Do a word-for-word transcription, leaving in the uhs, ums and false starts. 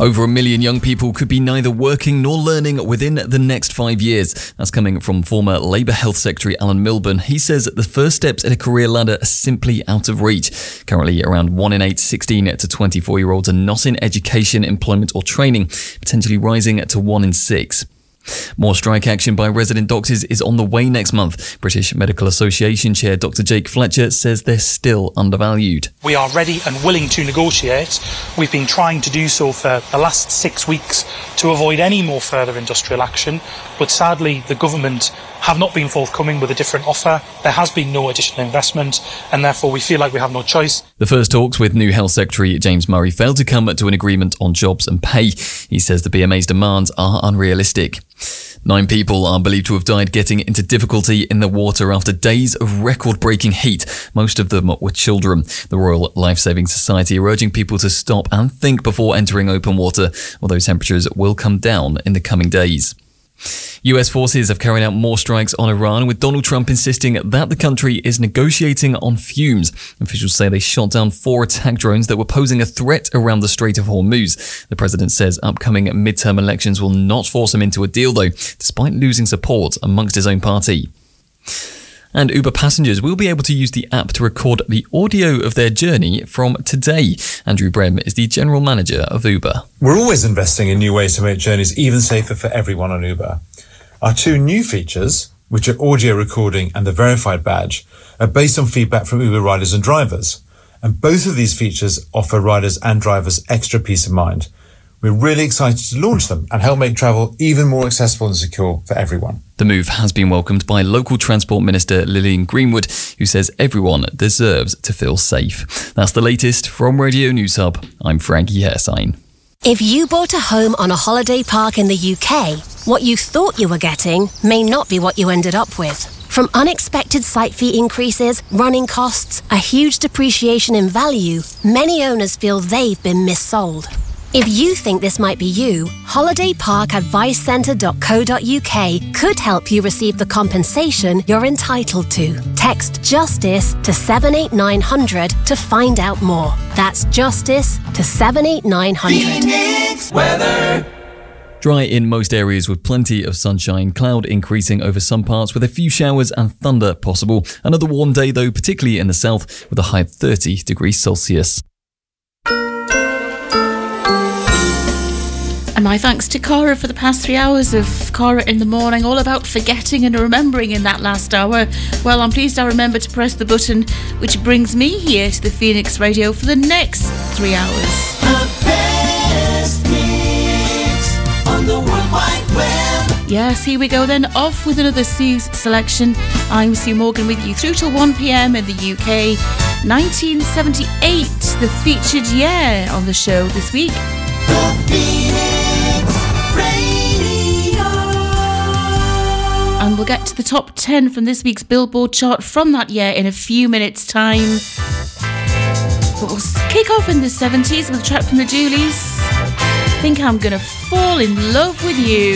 Over a million young people could be neither working nor learning within the next five years. That's coming from former Labour Health Secretary Alan Milburn. He says the first steps in a career ladder are simply out of reach. Currently, around one in eight sixteen to twenty-four-year-olds are not in education, employment or training, potentially rising to one in six. More strike action by resident doctors is on the way next month. British Medical Association Chair Doctor Jake Fletcher says they're still undervalued. We are ready and willing to negotiate. We've been trying to do so for the last six weeks to avoid any more further industrial action, but sadly the government have not been forthcoming with a different offer. There has been no additional investment and therefore we feel like we have no choice. The first talks with new Health Secretary James Murray failed to come to an agreement on jobs and pay. He says the B M A's demands are unrealistic. Nine people are believed to have died getting into difficulty in the water after days of record-breaking heat. Most of them were children. The Royal Lifesaving Society are urging people to stop and think before entering open water, although temperatures will come down in the coming days. U S forces have carried out more strikes on Iran, with Donald Trump insisting that the country is negotiating on fumes. Officials say they shot down four attack drones that were posing a threat around the Strait of Hormuz. The president says upcoming midterm elections will not force him into a deal, though, despite losing support amongst his own party. And Uber passengers will be able to use the app to record the audio of their journey from today. Andrew Brem is the general manager of Uber. We're always investing in new ways to make journeys even safer for everyone on Uber. Our two new features, which are audio recording and the verified badge, are based on feedback from Uber riders and drivers. And both of these features offer riders and drivers extra peace of mind. We're really excited to launch them and help make travel even more accessible and secure for everyone. The move has been welcomed by local Transport Minister Lillian Greenwood, who says everyone deserves to feel safe. That's the latest from Radio News Hub. I'm Frankie Hairsign. If you bought a home on a holiday park in the U K, what you thought you were getting may not be what you ended up with. From unexpected site fee increases, running costs, a huge depreciation in value, many owners feel they've been missold. If you think this might be you, holiday park advice centre dot co dot uk could help you receive the compensation you're entitled to. Text JUSTICE to seven eight nine hundred to find out more. That's JUSTICE to seven eight nine hundred. Phoenix weather. Dry in most areas with plenty of sunshine, cloud increasing over some parts with a few showers and thunder possible. Another warm day though, particularly in the south, with a high of thirty degrees Celsius. And my thanks to Cara for the past three hours of Cara in the morning, all about forgetting and remembering in that last hour. Well, I'm pleased I remembered to press the button, which brings me here to the Phoenix Radio for the next three hours. The best mix on the World Wide Web. Yes, here we go then, off with another Sue's selection. I'm Sue Morgan with you through till one p.m. in the U K. nineteen seventy-eight, the featured year on the show this week. The Phoenix Radio. And we'll get to the top ten from this week's Billboard chart from that year in a few minutes' time. But we'll kick off in the seventies with a track from the Dooleys. Think I'm Gonna Fall in Love with You.